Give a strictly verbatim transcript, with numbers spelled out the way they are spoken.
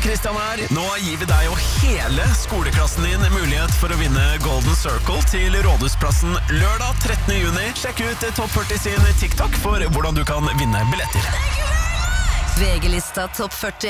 Kristian her. Nå gir vi deg og hele skoleklassen din mulighet for å vinne Golden Circle til Rådhusplassen lørdag trettende juni. Sjekk ut Topp førti sin TikTok for hvordan du kan vinne billetter. V G-lista Topp førti